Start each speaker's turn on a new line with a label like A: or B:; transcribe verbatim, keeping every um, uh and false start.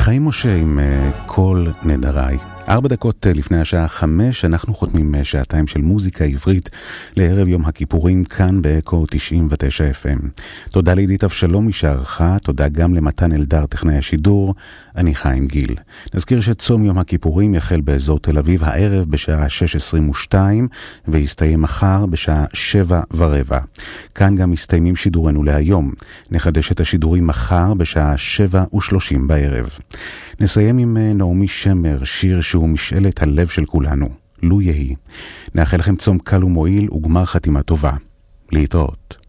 A: חיים משה עם uh, כל נדריי. ארבע דקות uh, לפני השעה חמש אנחנו חותמים uh, שעתיים של מוזיקה עברית לערב יום הכיפורים כאן באקו תשעים ותשע אף אם. תודה לעידית אבשלום משערכה, תודה גם למתן אלדר טכנאי השידור, אני חיים גיל. נזכיר שצום יום הכיפורים יחל באזור תל אביב הערב בשעה שש עשרים ושתיים ויסתיים מחר בשעה שבע ורבע. כאן גם מסתיימים שידורנו להיום. נחדש את השידורים מחר בשעה שבע ושלושים בערב. נסיים עם נעמי שמר, שיר שהוא משאלת הלב של כולנו, לו יהי. נאחל לכם צום קל ומועיל וגמר חתימה טובה. להתראות.